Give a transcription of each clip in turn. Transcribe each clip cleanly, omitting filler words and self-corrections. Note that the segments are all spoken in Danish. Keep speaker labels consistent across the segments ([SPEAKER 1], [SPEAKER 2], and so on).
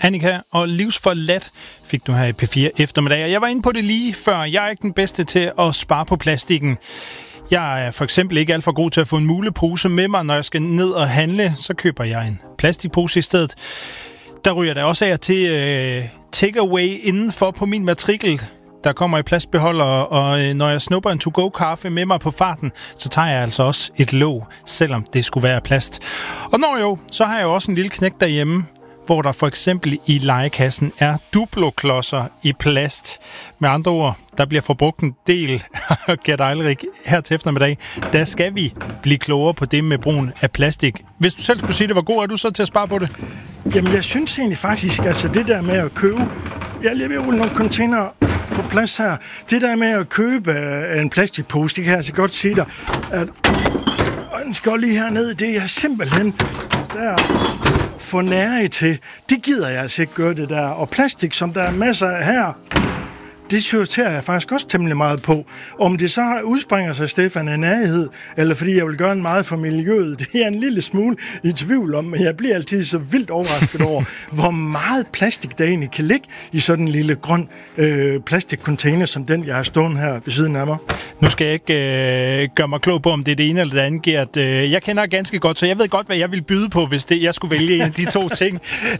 [SPEAKER 1] Annika og Livsforladt fik du her i P4 eftermiddag. Og jeg var inde på det lige før. Jeg er ikke den bedste til at spare på plastikken. Jeg er for eksempel ikke alt for god til at få en mulepose med mig, når jeg skal ned og handle. Så køber jeg en plastikpose i stedet. Der ryger der også af til takeaway indenfor på min matrikel. Der kommer i plastbeholder, og når jeg snupper en to-go-kaffe med mig på farten, så tager jeg altså også et låg, selvom det skulle være plast. Og så har jeg jo også en lille knæk derhjemme, hvor der for eksempel i legekassen er Duplo-klodser i plast. Med andre ord, der bliver forbrugt en del. Gert Eilrik, her til eftermiddag, der skal vi blive klogere på det med brugen af plastik. Hvis du selv skulle sige, det var god, er du så til at spare på det?
[SPEAKER 2] Jamen, jeg synes egentlig faktisk, altså det der med at købe... Jeg leverer jo nogle container på plads her. Det der med at købe en plastikpose, det kan jeg altså godt sige dig, at den skal lige hernede, det er simpelthen der for nære til. Det gider jeg altså ikke gøre det der. Og plastik, som der er masser af her, det sorterer jeg faktisk også temmelig meget på. Om det så udspringer sig, Stefan, af nærhed, eller fordi jeg vil gøre en meget for miljøet, det er en lille smule i tvivl om, men jeg bliver altid så vildt overrasket over, hvor meget plastik der egentlig kan ligge i sådan en lille grøn plastikcontainer, som den, jeg har stående her ved siden af mig.
[SPEAKER 1] Nu skal jeg ikke gøre mig klog på, om det er det ene eller det andet, Gert. Jeg kender ganske godt, så jeg ved godt, hvad jeg vil byde på, hvis jeg skulle vælge en af de to ting.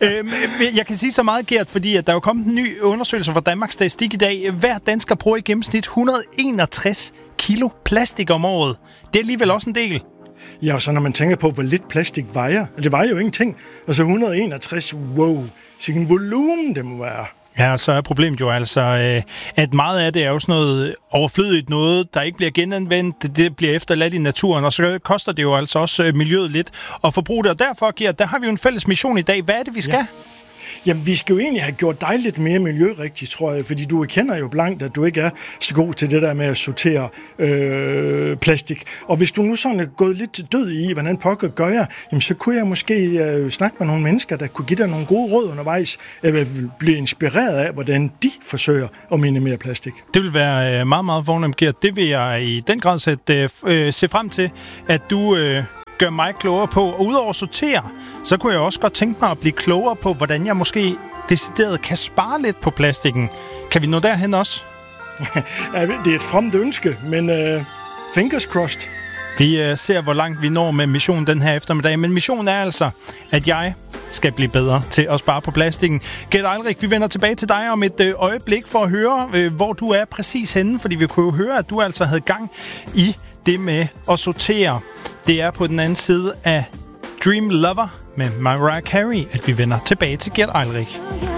[SPEAKER 1] Jeg kan sige så meget, Gert, fordi at der er jo kommet en ny undersøgelse fra Danmarks Statistik i dag. Hver dansker bruger i gennemsnit 161 kilo plastik om året. Det er alligevel også en del.
[SPEAKER 2] Ja, og så når man tænker på, hvor lidt plastik vejer, og det vejer jo ingenting. Altså 161, wow, så en volumen det må være.
[SPEAKER 1] Ja, så er problemet jo altså, at meget af det er jo sådan noget overflødigt noget, der ikke bliver genanvendt, det bliver efterladt i naturen, og så koster det jo altså også miljøet lidt at forbruge det. Og derfor, Gert, der har vi jo en fælles mission i dag. Hvad er det, vi skal?
[SPEAKER 2] Ja. Jamen, vi skal jo egentlig have gjort dig lidt mere miljørigtigt, tror jeg, fordi du erkender jo blankt, at du ikke er så god til det der med at sortere plastik. Og hvis du nu sådan er gået lidt til død i, hvordan pokker gør jeg, jamen, så kunne jeg måske snakke med nogle mennesker, der kunne give dig nogle gode råd undervejs, eller blive inspireret af, hvordan de forsøger at minimere plastik. Det
[SPEAKER 1] vil være meget, meget fornemt, Gert. Det vil jeg i den grad se frem til, at du... gør mig klogere på. Og udover at sortere, så kunne jeg også godt tænke mig at blive klogere på, hvordan jeg måske decideret kan spare lidt på plastikken. Kan vi nå derhen også?
[SPEAKER 2] Ja, det er et fromt ønske, men fingers crossed.
[SPEAKER 1] Vi ser, hvor langt vi når med missionen den her eftermiddag. Men missionen er altså, at jeg skal blive bedre til at spare på plastikken. Gert Eilrik, vi vender tilbage til dig om et øjeblik for at høre, hvor du er præcis henne. Fordi vi kunne jo høre, at du altså havde gang i det med at sortere. Det er på den anden side af Dream Lover med Mariah Carey, at vi vender tilbage til Gert Eilrik.